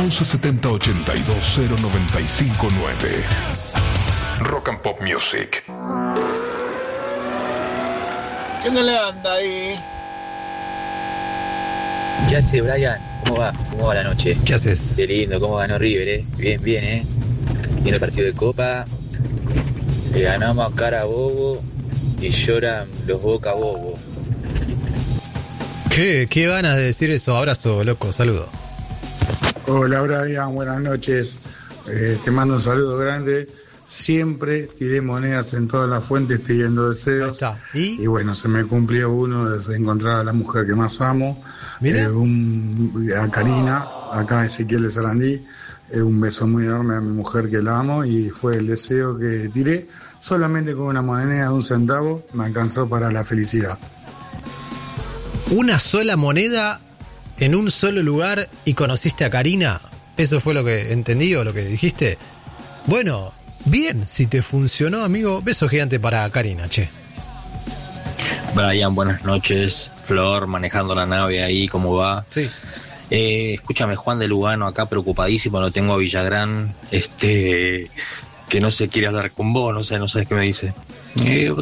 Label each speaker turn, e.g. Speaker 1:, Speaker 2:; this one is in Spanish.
Speaker 1: 1170 82 0959. Rock and Pop Music.
Speaker 2: ¿Quién le anda ahí?
Speaker 3: ¿Qué hace, Brian? ¿Cómo va? ¿Cómo va la noche?
Speaker 4: ¿Qué haces?
Speaker 3: Qué lindo, ¿cómo ganó River, Bien, bien, Viene el partido de Copa. Le ganamos a cara bobo y lloran los Boca bobo.
Speaker 4: ¿Qué ganas de decir eso? Abrazo, loco, saludo.
Speaker 5: Hola, Brian, buenas noches. Te mando un saludo grande. Siempre tiré monedas en todas las fuentes pidiendo deseos.
Speaker 4: Ahí está.
Speaker 5: Y bueno, se me cumplió uno de encontrar a la mujer que más amo. A Karina, acá Ezequiel de Sarandí. Un beso muy enorme a mi mujer que la amo. Y fue el deseo que tiré. Solamente con una moneda de 1 centavo me alcanzó para la felicidad.
Speaker 4: ¿Una sola moneda en un solo lugar y conociste a Karina? ¿Eso fue lo que entendí o lo que dijiste? Bueno, bien, si te funcionó, amigo, beso gigante para Karina, che.
Speaker 6: Brian, buenas noches. Flor, manejando la nave ahí, ¿cómo va?
Speaker 4: Sí.
Speaker 6: Escúchame, Juan de Lugano, acá preocupadísimo, lo tengo a Villagrán, que no se quiere hablar con vos, no sé qué me dice.